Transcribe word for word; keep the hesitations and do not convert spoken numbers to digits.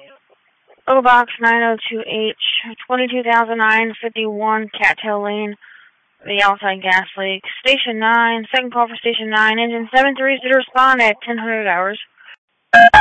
O Box nine oh two H, twenty-two thousand nine fifty-one Cattail Lane, the outside gas leak. Station nine, second call for Station nine, engine seven three zero respond at ten hundred hours.